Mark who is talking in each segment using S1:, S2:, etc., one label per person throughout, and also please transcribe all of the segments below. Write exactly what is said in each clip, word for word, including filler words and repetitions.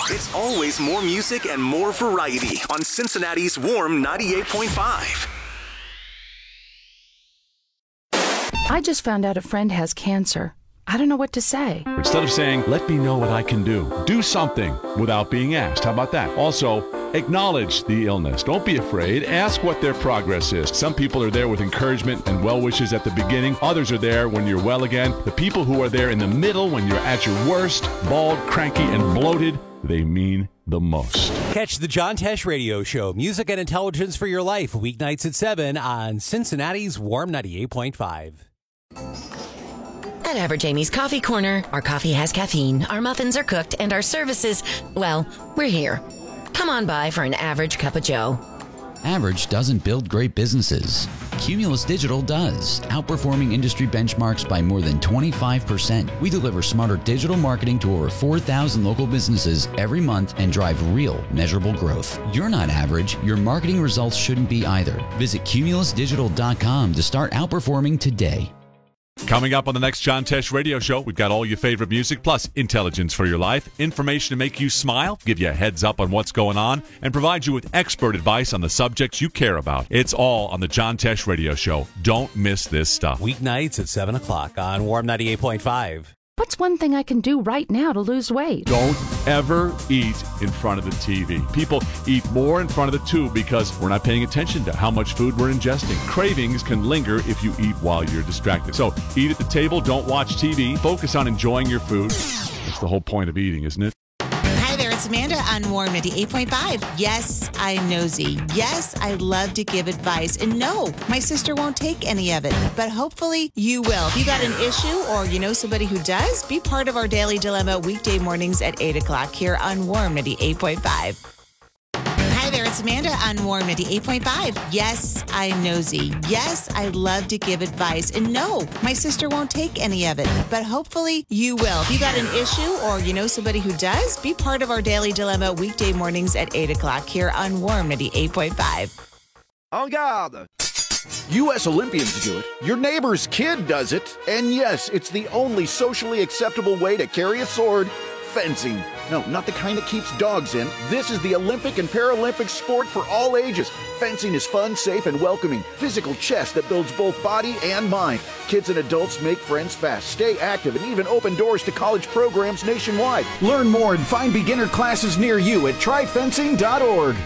S1: It's always more music and more variety on Cincinnati's Warm ninety-eight point five.
S2: I just found out a friend has cancer. I don't know what to say.
S3: Instead of saying, let me know what I can do, do something without being asked. How about that? Also, acknowledge the illness. Don't be afraid. Ask what their progress is. Some people are there with encouragement and well wishes at the beginning. Others are there when you're well again. The people who are there in the middle when you're at your worst, bald, cranky, and bloated, they mean the most.
S4: Catch the John Tesh Radio Show, music and intelligence for your life, weeknights at seven on Cincinnati's Warm ninety-eight point five.
S5: At Average Amy's Coffee Corner, our coffee has caffeine, our muffins are cooked, and our services, well, we're here. Come on by for an average cup of joe.
S6: Average doesn't build great businesses. Cumulus Digital does, outperforming industry benchmarks by more than twenty-five percent. We deliver smarter digital marketing to over four thousand local businesses every month and drive real, measurable growth. You're not average. Your marketing results shouldn't be either. Visit cumulus digital dot com to start outperforming today.
S3: Coming up on the next John Tesh Radio Show, we've got all your favorite music, plus intelligence for your life, information to make you smile, give you a heads up on what's going on, and provide you with expert advice on the subjects you care about. It's all on the John Tesh Radio Show. Don't miss this stuff.
S4: Weeknights at seven o'clock on Warm ninety-eight point five.
S2: What's one thing I can do right now to lose weight?
S3: Don't ever eat in front of the T V. People eat more in front of the tube because we're not paying attention to how much food we're ingesting. Cravings can linger if you eat while you're distracted. So eat at the table, don't watch T V, focus on enjoying your food. That's the whole point of eating, isn't it?
S7: Hi there, it's Amanda on Warm ninety-eight point five. Yes, I'm nosy. Yes, I love to give advice. And no, my sister won't take any of it. But hopefully you will. If you got an issue or you know somebody who does, be part of our Daily Dilemma weekday mornings at eight o'clock here on Warm ninety-eight point five. Hi there, it's Amanda on Warm ninety-eight point five. Yes, I'm nosy. Yes, I love to give advice. And no, my sister won't take any of it. But hopefully you will. If you got an issue or you know somebody who does, be part of our Daily Dilemma weekday mornings at eight o'clock here on Warm ninety-eight point five.
S8: En garde! U S Olympians do it. Your neighbor's kid does it. And yes, it's the only socially acceptable way to carry a sword. Fencing. No, not the kind that keeps dogs in. This is the Olympic and Paralympic sport for all ages. Fencing is fun, safe, and welcoming. Physical chess that builds both body and mind. Kids and adults make friends fast, stay active, and even open doors to college programs nationwide. Learn more and find beginner classes near you at try fencing dot org.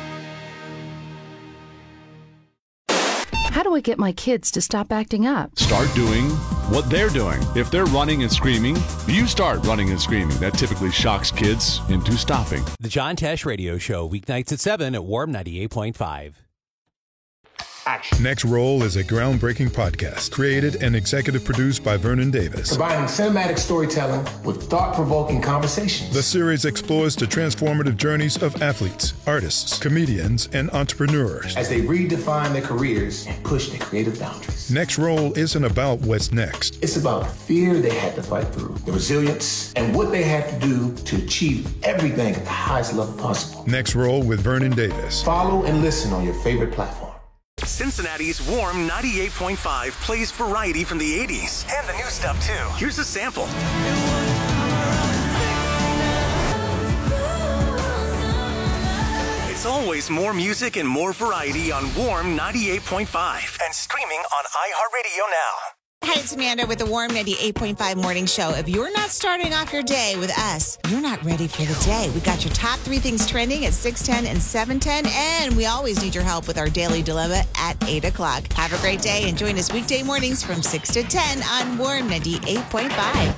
S2: How do I get my kids to stop acting up?
S3: Start doing what they're doing. If they're running and screaming, you start running and screaming. That typically shocks kids into stopping.
S4: The John Tesh Radio Show, weeknights at seven at Warm ninety-eight point five.
S9: Action. Next Roll is a groundbreaking podcast created and executive produced by Vernon Davis.
S10: Combining cinematic storytelling with thought-provoking conversations.
S9: The series explores the transformative journeys of athletes, artists, comedians, and entrepreneurs
S10: as they redefine their careers and push their creative boundaries.
S9: Next Roll isn't about what's next.
S10: It's about the fear they had to fight through, the resilience, and what they had to do to achieve everything at the highest level possible.
S9: Next Roll with Vernon Davis.
S10: Follow and listen on your favorite platform.
S1: Cincinnati's Warm ninety-eight point five plays variety from the eighties and the new stuff too. Here's a sample. It's always more music and more variety on Warm ninety-eight point five and streaming on iHeartRadio now.
S7: Hi, it's Amanda with the Warm ninety-eight point five Morning Show. If you're not starting off your day with us, you're not ready for the day. We got your top three things trending at six ten and seven ten, and we always need your help with our Daily Dilemma at eight o'clock. Have a great day and join us weekday mornings from six to ten on Warm ninety-eight point five.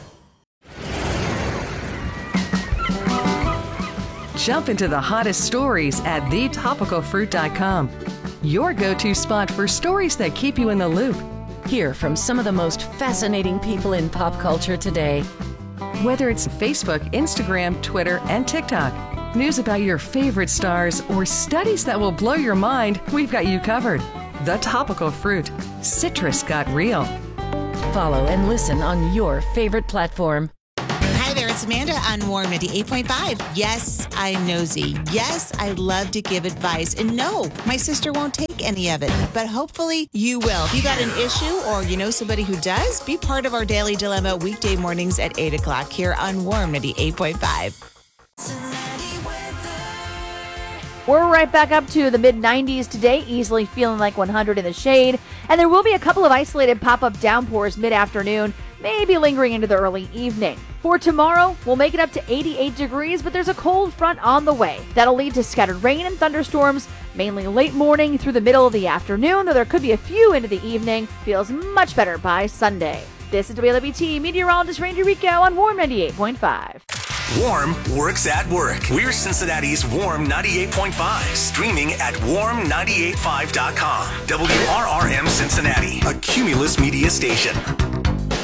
S11: Jump into the hottest stories at the topical fruit dot com. Your go-to spot for stories that keep you in the loop.
S5: Hear from some of the most fascinating people in pop culture today.
S11: Whether it's Facebook, Instagram, Twitter, and TikTok, news about your favorite stars, or studies that will blow your mind, we've got you covered. The Topical Fruit. Citrus got real.
S5: Follow and listen on your favorite platform.
S7: Hi there, it's Amanda on Warm ninety-eight point five. Yes, I'm nosy. Yes, I love to give advice. And no, my sister won't take any of it. But hopefully you will. If you got an issue or you know somebody who does, be part of our Daily Dilemma weekday mornings at eight o'clock here on Warm ninety-eight point five.
S12: We're right back up to the mid nineties today, easily feeling like one hundred in the shade. And there will be a couple of isolated pop-up downpours mid-afternoon, maybe lingering into the early evening. For tomorrow, we'll make it up to eighty-eight degrees, but there's a cold front on the way. That'll lead to scattered rain and thunderstorms, mainly late morning through the middle of the afternoon, though there could be a few into the evening. Feels much better by Sunday. This is W L B T meteorologist Randy Rico on Warm ninety-eight point five.
S1: Warm works at work. We're Cincinnati's Warm ninety-eight point five. Streaming at warm nine eight five dot com. W R R M Cincinnati, a Cumulus media station.